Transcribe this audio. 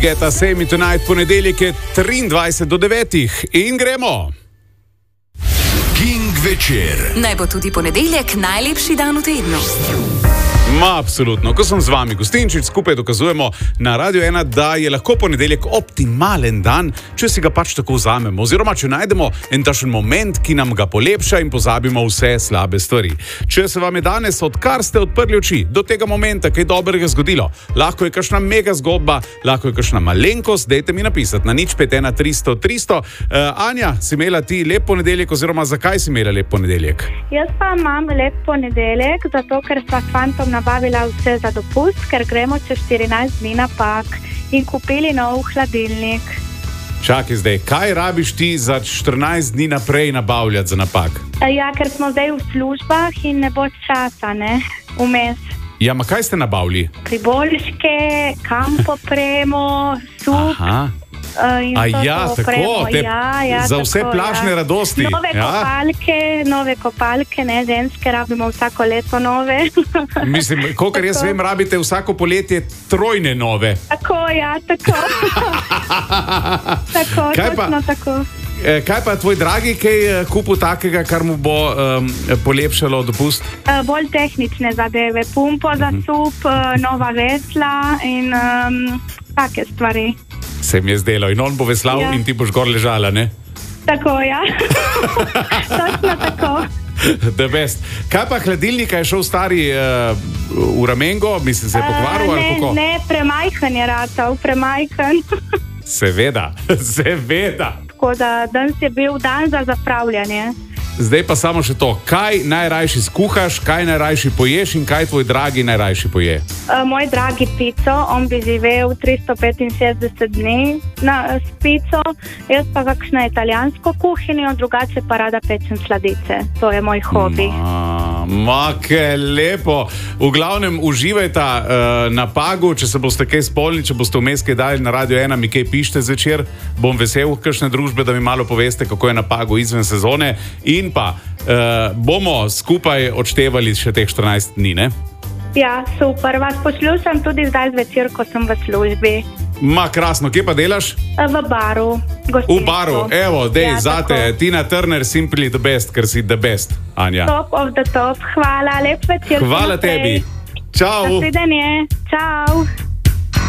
Get a Semi Tonight, ponedeljek je 23 do 9 in gremo. King večer. Naj bo tudi ponedeljek najlepši dan v tednu. Absolutno. Ko sem z vami, Gostinčič, skupaj dokazujemo na Radio 1, da je lahko ponedeljek optimalen dan, če si ga pač tako vzamemo. Oziroma, če najdemo en takšen moment, ki nam ga polepša in pozabimo vse slabe stvari. Če se vam je danes, odkar ste odprli oči, do tega momenta kaj dobrega zgodilo, lahko je kakšna mega zgodba, lahko je kakšna malenkost, dajte mi napisati na 051 300 300. Anja, si imela ti lep ponedeljek, oziroma zakaj si imela lep ponedeljek? Jaz pa imam lep ponedeljek, zato ker sva s fantom nabavila vse za dopust, ker gremo čez 14 dni na Pag in kupili nov hladilnik. Čakaj zdaj, kaj rabiš ti za 14 dni naprej nabavljati za na Pag? Ja, ker smo zdaj v službah in ne bo časa, ne, vmes. Ja, ma kaj ste nabavili? Priboljške, kampopremo, sup. Aha. A ja, tako, za vse plažne radosti. Nove kopalke, ne, ženske rabimo vsako leto nove. Mislim, kolikor jaz vem, rabite vsako poletje trojne nove. Tako, ja, tako. Tako. Kaj pa tvoj dragi, kaj kupil takega, kar mu bo polepšalo dopust? Bolj tehnične zadeve, pumpo za sup, nova vesla in take stvari. Se mi je zdelo. In on bo veslal, ja. In ti boš gor ležala, ne? Tako, ja. Točno tako. The best. Kaj pa hladilnika je šel stari v ramengo? Mislim, se je pokvaril ali kako? Ne, premajhen je ratal, premajhen. Seveda. Tako da danes je bil dan za zapravljanje. Zdaj pa samo še to. Kaj najrajši skuhaš, kaj najrajši poješ in kaj tvoj dragi najrajši poje? Moj dragi pico, on bi živel 365 dni s pico, jaz pa kakšno italijansko kuhinjo, drugače pa rada pečem sladice. To je moj hobi. Ke lepo. V glavnem uživajta na Pagu, če se boste kaj spolni, če boste vmes kaj dali na Radio 1, mi kaj pište zvečer, bom vesel kakšne družbe, da mi malo poveste, kako je na Pagu izven sezone. In pa bomo skupaj odštevali še teh 14 dni, ne? Ja, super. Vas poslušam tudi zdaj zvečer, ko sem v službi. Krasno. Kje pa delaš? V baru. V baru. Evo, dej, zate. Tina Turner, simply the best, ker si the best, Anja. Top of the top. Hvala. Lep večer. Hvala tebi. Čau. Nasvidenje. Čau.